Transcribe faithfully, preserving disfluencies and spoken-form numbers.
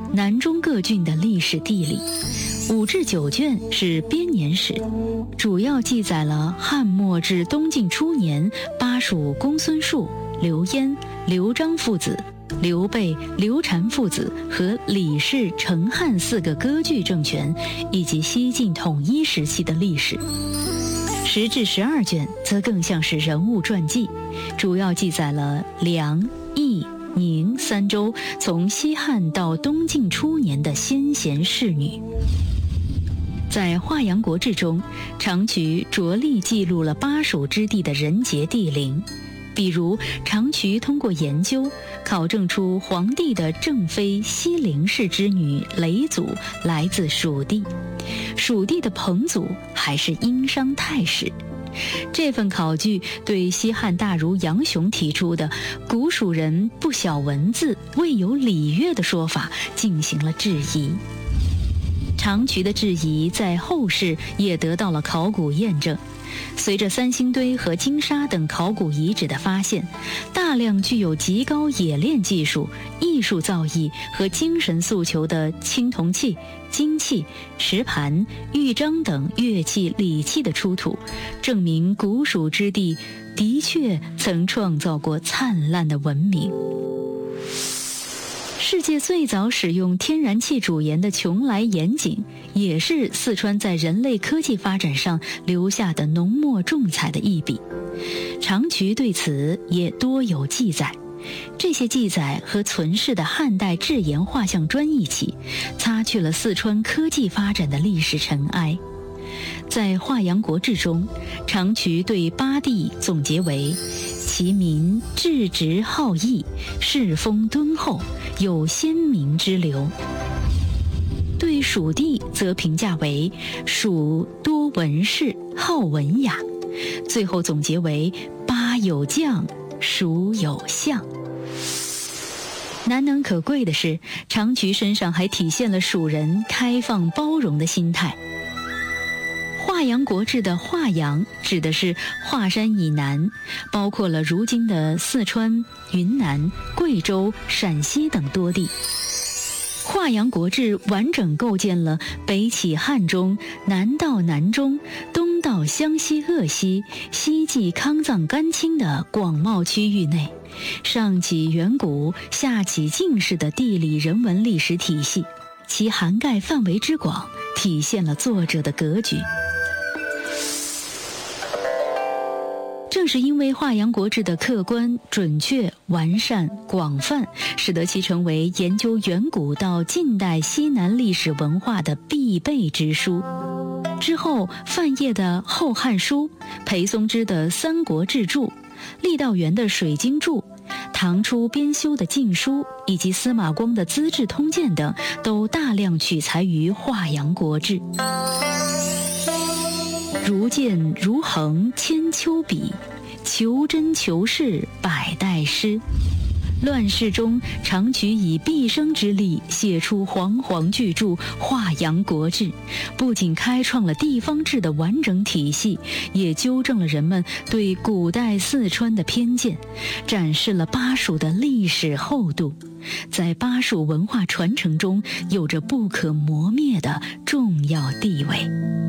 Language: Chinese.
南中各郡的历史地理。五至九卷是编年史，主要记载了汉末至东晋初年巴蜀公孙述、刘焉、刘璋父子、刘备、刘禅父子和李氏、成汉四个割据政权，以及西晋统一时期的历史。十至十二卷则更像是人物传记，主要记载了梁、益、宁三州从西汉到东晋初年的先贤士女。在《华阳国志》中，长渠着力记录了巴蜀之地的人杰地灵。比如长渠通过研究考证出黄帝的正妃西陵氏之女嫘祖来自蜀地，蜀地的彭祖还是殷商太史。这份考据对西汉大儒杨雄提出的古蜀人不晓文字、未有礼乐的说法进行了质疑。长渠的质疑在后世也得到了考古验证。随着三星堆和金沙等考古遗址的发现，大量具有极高冶炼技术、艺术造诣和精神诉求的青铜器、金器、石盘、玉章等乐器礼器的出土，证明古蜀之地的确曾创造过灿烂的文明。世界最早使用天然气主盐的邛崃盐井，也是四川在人类科技发展上留下的浓墨重彩的一笔。长渠对此也多有记载，这些记载和存世的汉代制盐画像砖一起，擦去了四川科技发展的历史尘埃。在《华阳国志》中，长渠对八地总结为其民质直好义，世风敦厚，有先民之流。对蜀地则评价为蜀多文士，好文雅，最后总结为巴有将，蜀有相。难能可贵的是，长渠身上还体现了蜀人开放包容的心态。华阳国志的华阳指的是华山以南，包括了如今的四川、云南、贵州、陕西等多地。华阳国志完整构建了北起汉中，南到南中，东到湘西鄂西，西继康藏甘青的广袤区域内，上起远古，下起近世的地理人文历史体系，其涵盖范围之广，体现了作者的格局。正是因为《华阳国志》的客观、准确、完善、广泛，使得其成为研究远古到近代西南历史文化的必备之书。之后，范晔的《后汉书》、裴松之的《三国志注》、郦道元的《水经注》、唐初编修的《晋书》以及司马光的《资治通鉴》等，都大量取材于《华阳国志》。如见如衡千秋笔，求真求是百代诗。乱世中，长渠以毕生之力写出煌煌巨著《华阳国志》，不仅开创了地方志的完整体系，也纠正了人们对古代四川的偏见，展示了巴蜀的历史厚度，在巴蜀文化传承中有着不可磨灭的重要地位。